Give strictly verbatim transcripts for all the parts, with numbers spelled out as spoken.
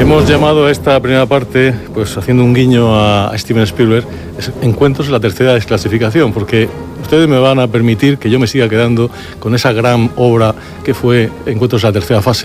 Hemos llamado a esta primera parte, pues haciendo un guiño a Steven Spielberg, Encuentros en la tercera desclasificación, porque ustedes me van a permitir que yo me siga quedando con esa gran obra que fue Encuentros en la tercera fase,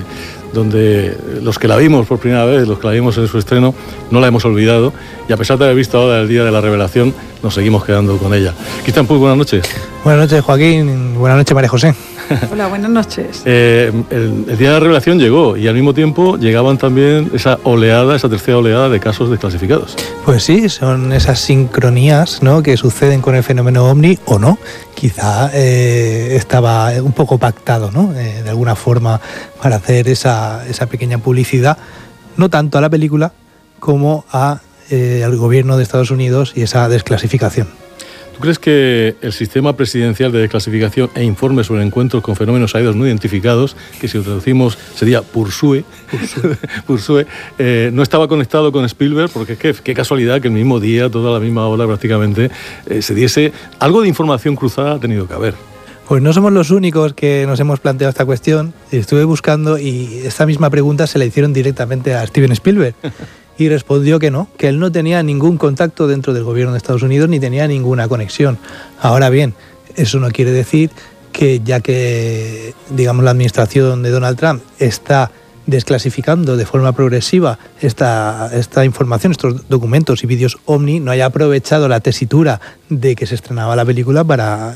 donde los que la vimos por primera vez, los que la vimos en su estreno, no la hemos olvidado, y a pesar de haber visto ahora el día de la revelación, nos seguimos quedando con ella. Cristian Puig, buenas noches. Buenas noches, Joaquín. Buenas noches, María José. Hola, buenas noches. Eh, el, el día de la revelación llegó, y al mismo tiempo llegaban también esa oleada, esa tercera oleada de casos desclasificados. Pues sí, son esas sincronías, ¿no?, que suceden con el fenómeno OVNI, o no. Quizá eh, estaba un poco pactado, ¿no?, eh, de alguna forma, para hacer esa, esa pequeña publicidad, no tanto a la película como a, eh, al gobierno de Estados Unidos y esa desclasificación. ¿Tú crees que el sistema presidencial de desclasificación e informes sobre encuentros con fenómenos aéreos no identificados, que si lo traducimos sería PURSUE, PURSUE, PURSUE eh, no estaba conectado con Spielberg? Porque es que qué casualidad que el mismo día, toda la misma hora prácticamente, eh, se diese algo de información cruzada. Ha tenido que haber. Pues no somos los únicos que nos hemos planteado esta cuestión. Estuve buscando y esta misma pregunta se la hicieron directamente a Steven Spielberg. Y respondió que no, que él no tenía ningún contacto dentro del gobierno de Estados Unidos ni tenía ninguna conexión. Ahora bien, eso no quiere decir que ya que, digamos, la administración de Donald Trump está desclasificando de forma progresiva esta, esta información, estos documentos y vídeos OVNI, no haya aprovechado la tesitura de que se estrenaba la película para,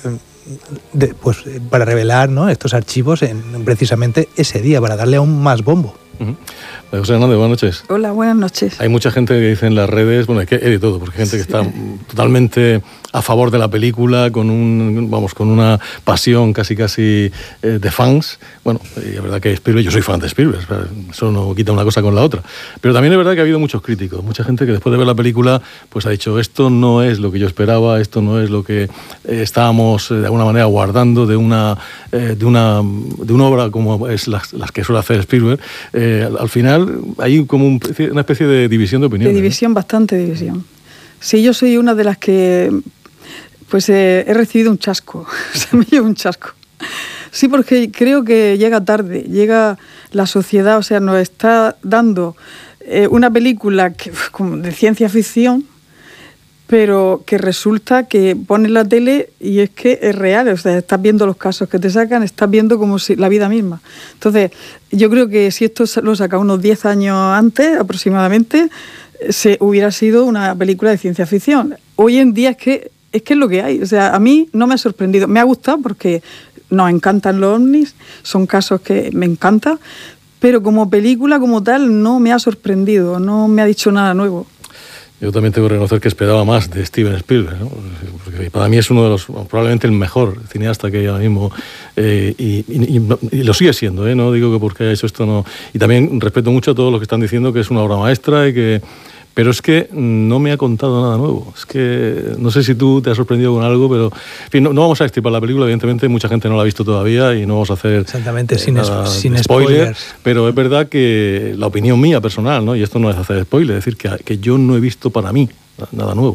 de, pues, para revelar, ¿no?, estos archivos en precisamente ese día, para darle aún más bombo. Uh-huh. José Hernández, buenas noches. Hola, buenas noches. Hay mucha gente que dice en las redes, bueno, es que hay de todo, porque hay gente que está totalmente a favor de la película, con un, vamos, con una pasión casi casi eh, de fans. Bueno, y la verdad que Spielberg, yo soy fan de Spielberg, eso no quita una cosa con la otra. Pero también es verdad que ha habido muchos críticos, mucha gente que después de ver la película, pues ha dicho, esto no es lo que yo esperaba, esto no es lo que eh, estábamos eh, de alguna manera guardando de una, eh, de una, de una obra como es las, las que suele hacer Spielberg. Eh, al, al final hay como un, una especie de división de opinión. De división, ¿eh? Bastante división. Sí, yo soy una de las que pues eh, he recibido un chasco, se me lleva un chasco. Sí, porque creo que llega tarde, llega la sociedad, o sea, nos está dando eh, una película que, como de ciencia ficción, pero que resulta que pones la tele y es que es real, o sea, estás viendo los casos que te sacan, estás viendo como si la vida misma. Entonces, yo creo que si esto lo saca unos diez años antes, aproximadamente, se hubiera sido una película de ciencia ficción. Hoy en día es que es que es lo que hay, o sea, a mí no me ha sorprendido, me ha gustado porque nos encantan los ovnis, son casos que me encantan, pero como película como tal no me ha sorprendido, no me ha dicho nada nuevo. Yo también tengo que reconocer que esperaba más de Steven Spielberg, ¿no? Porque para mí es uno de los, probablemente el mejor cineasta que hay ahora mismo, eh, y, y, y lo sigue siendo, ¿eh? No digo que porque haya hecho esto no. Y también respeto mucho a todos los que están diciendo que es una obra maestra y que. Pero es que no me ha contado nada nuevo. Es que no sé si tú te has sorprendido con algo, pero en fin, no, no vamos a extirpar la película, evidentemente mucha gente no la ha visto todavía y no vamos a hacer exactamente eh, sin, nada sin spoiler, spoilers. Pero es verdad que la opinión mía personal, ¿no?, y esto no es hacer spoiler, es decir, que, que yo no he visto para mí nada nuevo.